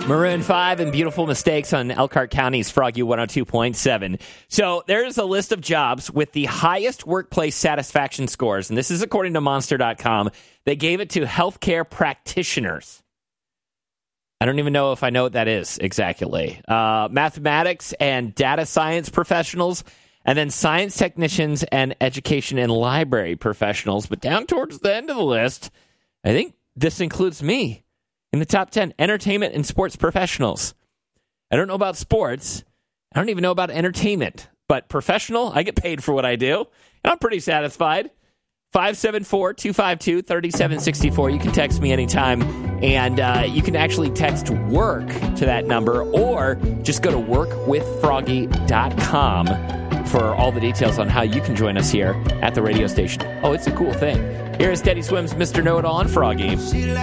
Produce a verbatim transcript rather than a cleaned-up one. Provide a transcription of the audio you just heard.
Maroon five and Beautiful Mistakes on Elkhart County's Froggy one oh two point seven. So there's a list of jobs with the highest workplace satisfaction scores, and this is according to Monster dot com. They gave it to healthcare practitioners. I don't even know if I know what that is exactly. Uh, mathematics and data science professionals, and then science technicians and education and library professionals. But down towards the end of the list, I think this includes me. In the top ten, entertainment and sports professionals. I don't know about sports. I don't even know about entertainment. But professional, I get paid for what I do. And I'm pretty satisfied. five seven four, two five two, three seven six four. You can text me anytime. And uh, you can actually text WORK to that number. Or just go to work with froggy dot com for all the details on how you can join us here at the radio station. Oh, it's a cool thing. Here is Teddy Swims' Mister Know-It-All on Froggy.